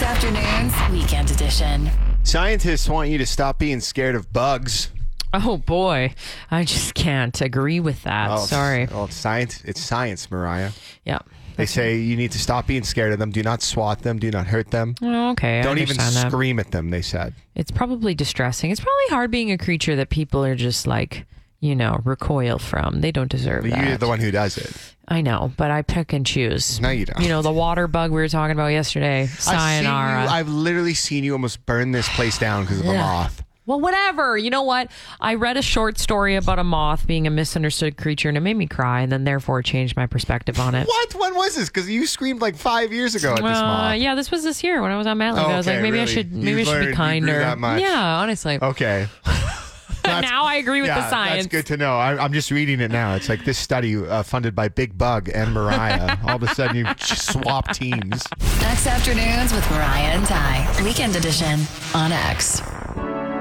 X Afternoons, Weekend Edition. Scientists want you to stop being scared of bugs. Oh boy, I just can't agree with that. Sorry. Well, it's science, Mariah. Yeah. They say you need to stop being scared of them. Do not swat them. Do not hurt them. Oh, okay. Don't even understand that. scream at them, they said. It's probably distressing. It's probably hard being a creature that people are just like, recoil from. They don't deserve But that. you're the one who does it. I know, but I pick and choose. No, you don't. The water bug we were talking about yesterday. Sayonara. I've literally seen you almost burn this place down because of a moth. Well, whatever. You know what? I read a short story about a moth being a misunderstood creature, and it made me cry, and then therefore changed my perspective on it. What? When was this? Because you screamed like 5 years ago at this moth. Yeah, this was this year when I was on Mat Leave. I was like, maybe I should be kinder. That much. Yeah, honestly. Okay. Now I agree with the science. That's good to know. I'm just reading it now. It's like this study funded by Big Bug and Mariah. All of a sudden, you just swap teams. X Afternoons with Mariah and Ty. Weekend Edition on X.